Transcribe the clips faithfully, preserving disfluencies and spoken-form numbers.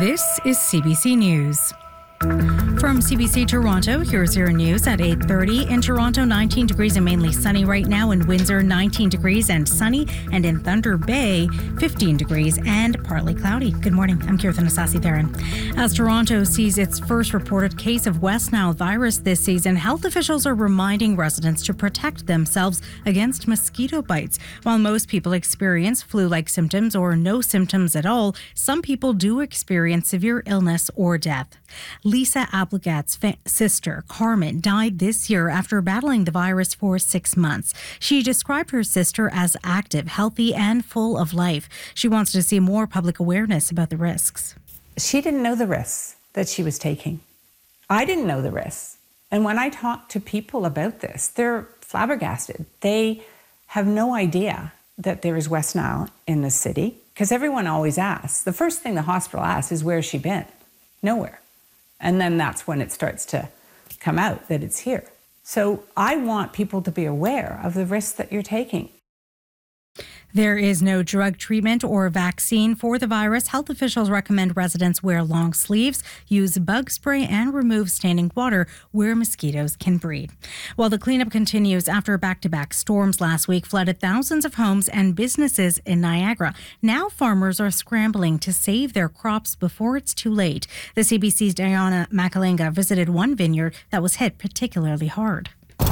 This is C B C News. From C B C Toronto, here's your news at eight thirty. In Toronto, nineteen degrees and mainly sunny right now. In Windsor, nineteen degrees and sunny. And in Thunder Bay, fifteen degrees and partly cloudy. Good morning. I'm Kirtan Asasi-Theron. As Toronto sees its first reported case of West Nile virus this season, health officials are reminding residents to protect themselves against mosquito bites. While most people experience flu-like symptoms or no symptoms at all, some people do experience severe illness or death. Lisa Applegat's fa- sister, Carmen, died this year after battling the virus for six months. She described her sister as active, healthy, and full of life. She wants to see more public awareness about the risks. She didn't know the risks that she was taking. I didn't know the risks. And when I talk to people about this, they're flabbergasted. They have no idea that there is West Nile in the city, because everyone always asks. The first thing the hospital asks is, where's she been? Nowhere. And then that's when it starts to come out that it's here. So I want people to be aware of the risks that you're taking. There is no drug treatment or vaccine for the virus. Health officials recommend residents wear long sleeves, use bug spray, and remove standing water where mosquitoes can breed. While the cleanup continues after back-to-back storms last week flooded thousands of homes and businesses in Niagara, now farmers are scrambling to save their crops before it's too late. The C B C's Diana Makalinga visited one vineyard that was hit particularly hard.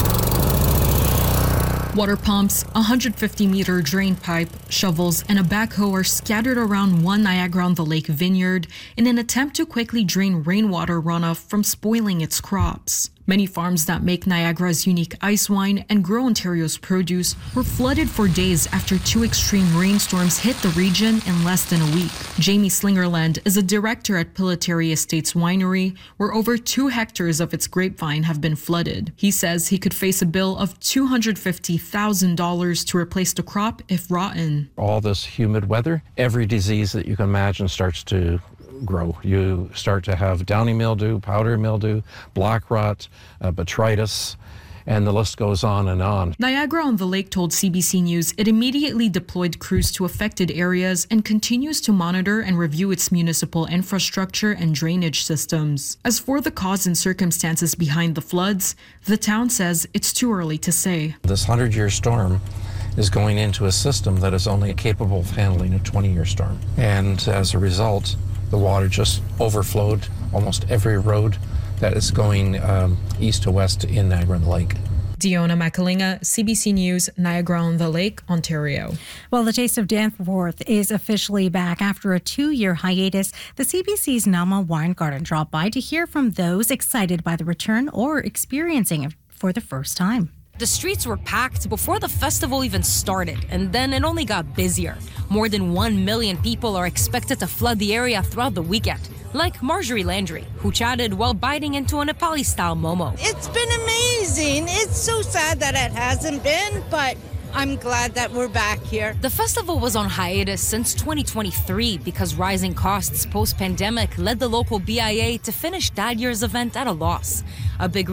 Water pumps, a one hundred fifty meter drain pipe, shovels, and a backhoe are scattered around one Niagara-on-the-Lake vineyard in an attempt to quickly drain rainwater runoff from spoiling its crops. Many farms that make Niagara's unique ice wine and grow Ontario's produce were flooded for days after two extreme rainstorms hit the region in less than a week. Jamie Slingerland is a director at Pillitteri Estates Winery, where over two hectares of its grapevine have been flooded. He says he could face a bill of two hundred fifty thousand dollars to replace the crop if rotten. All this humid weather, every disease that you can imagine starts to grow. You start to have downy mildew, powdery mildew, black rot, uh, botrytis, and the list goes on and on. Niagara-on-the-Lake told C B C News it immediately deployed crews to affected areas and continues to monitor and review its municipal infrastructure and drainage systems. As for the cause and circumstances behind the floods, the town says it's too early to say. This hundred-year storm is going into a system that is only capable of handling a twenty-year storm. And as a result, the water just overflowed almost every road that is going um, east to west in Niagara-on-the-Lake. Diona Makalinga, C B C News, Niagara-on-the-Lake, Ontario. Well, the Taste of Danforth is officially back after a two-year hiatus. The C B C's Nama Weingarten dropped by to hear from those excited by the return or experiencing it for the first time. The streets were packed before the festival even started, and then it only got busier. More than one million people are expected to flood the area throughout the weekend, like Marjorie Landry, who chatted while biting into a Nepali-style momo. It's been amazing. It's so sad that it hasn't been, but I'm glad that we're back here. The festival was on hiatus since twenty twenty-three because rising costs post-pandemic led the local B I A to finish that year's event at a loss. A big